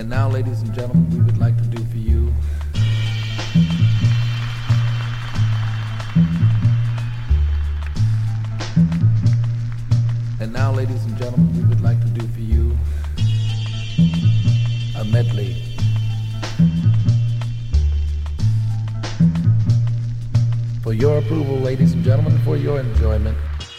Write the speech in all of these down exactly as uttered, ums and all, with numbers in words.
And now, ladies and gentlemen, we would like to do for you And now, ladies and gentlemen, we would like to do for you a medley. For your approval, ladies and gentlemen, for your enjoyment.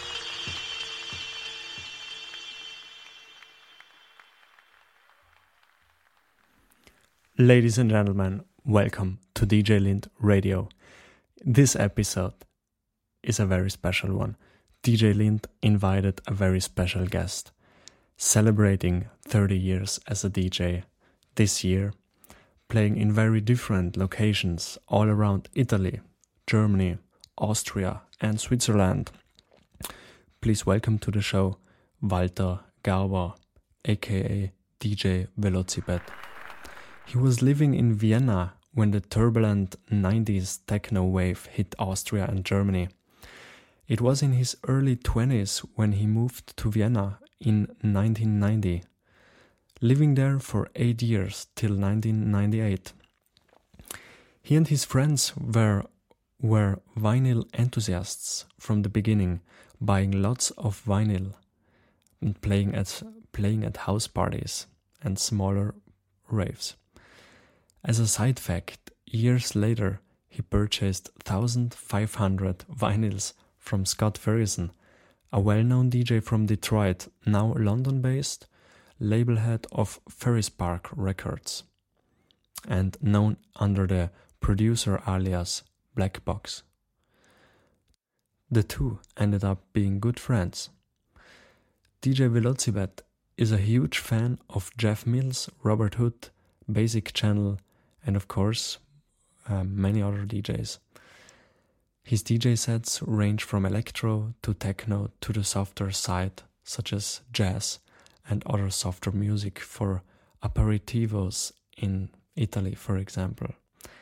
Ladies and gentlemen, welcome to D J Lind Radio. This episode is a very special one. D J Lind invited a very special guest, celebrating thirty years as a D J this year, playing in very different locations all around Italy, Germany, Austria and Switzerland. Please welcome to the show Walter Garber, aka D J Velocibet. He was living in Vienna when the turbulent nineties techno wave hit Austria and Germany. It was in his early twenties when he moved to Vienna in nineteen ninety, living there for eight years till nineteen ninety-eight. He and his friends were, were vinyl enthusiasts from the beginning, buying lots of vinyl and playing at, playing at house parties and smaller raves. As a side fact, years later he purchased one thousand five hundred vinyls from Scott Ferguson, a well-known D J from Detroit, now London-based, label head of Ferris Park Records, and known under the producer alias Black Box. The two ended up being good friends. D J Velocibet is a huge fan of Jeff Mills, Robert Hood, Basic Channel, and of course, uh, many other D Js. His D J sets range from electro to techno to the softer side, such as jazz and other softer music for aperitivos in Italy, for example.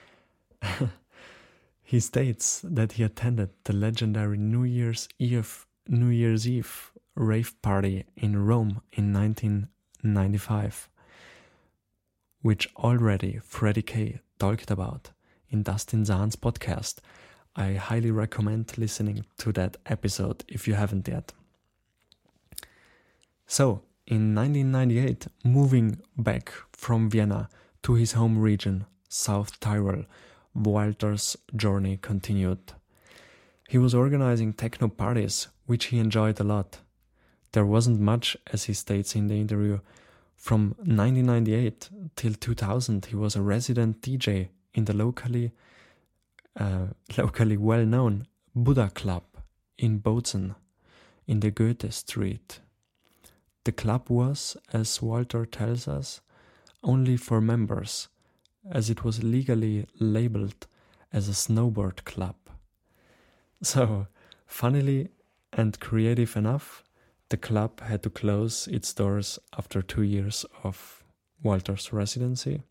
He states that he attended the legendary New Year's Eve, New Year's Eve rave party in Rome in nineteen ninety-five, which already Freddie K talked about in Dustin Zahn's podcast. I highly recommend listening to that episode if you haven't yet. So, in nineteen ninety-eight, moving back from Vienna to his home region, South Tyrol, Walter's journey continued. He was organizing techno parties, which he enjoyed a lot. There wasn't much, as he states in the interview. From nineteen ninety-eight till two thousand, he was a resident D J in the locally uh, locally well-known Buddha Club in Bozen, in the Goethe Street. The club was, as Walter tells us, only for members, as it was legally labeled as a snowboard club. So, funnily and creative enough, the club had to close its doors after two years of Walter's residency.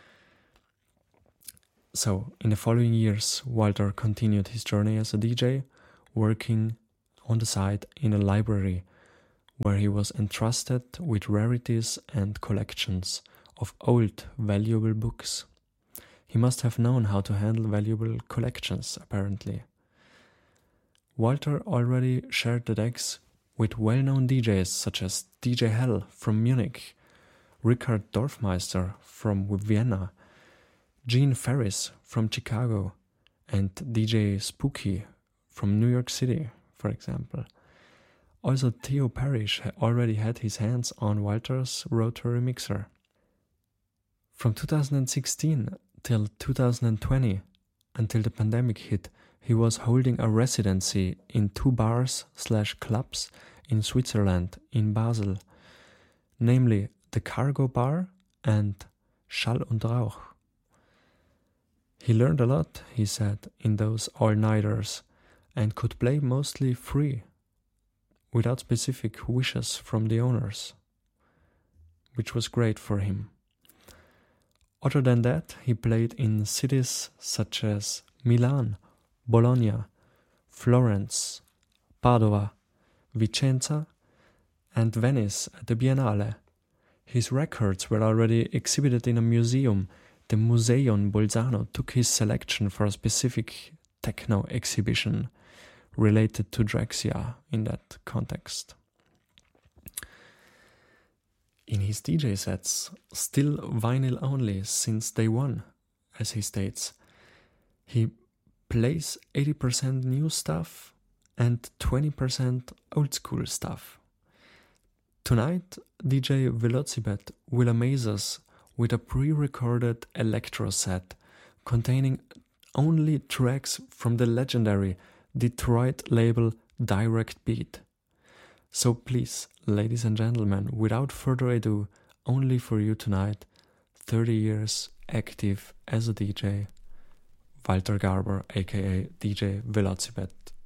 So, in the following years, Walter continued his journey as a D J, working on the side in a library where he was entrusted with rarities and collections of old, valuable books. He must have known how to handle valuable collections, apparently. Walter already shared the decks with well-known D Js such as D J Hell from Munich, Richard Dorfmeister from Vienna, Gene Ferris from Chicago, and D J Spooky from New York City, for example. Also, Theo Parrish already had his hands on Walter's rotary mixer. From two thousand sixteen till two thousand twenty, until the pandemic hit, he was holding a residency in two bars slash clubs in Switzerland, in Basel, namely the Cargo Bar and Schall und Rauch. He learned a lot, he said, in those all-nighters, and could play mostly free, without specific wishes from the owners, which was great for him. Other than that, he played in cities such as Milan, Bologna, Florence, Padova, Vicenza, and Venice at the Biennale. His records were already exhibited in a museum. The Museion Bolzano took his selection for a specific techno exhibition related to Drexciya in that context. In his D J sets, still vinyl only since day one, as he states, he plays eighty percent new stuff and twenty percent old school stuff. Tonight, D J Velocibet will amaze us with a pre-recorded electro set containing only tracks from the legendary Detroit label Direct Beat. So please, ladies and gentlemen, without further ado, only for you tonight, thirty years active as a D J, Walter Garber, aka D J Velocibet.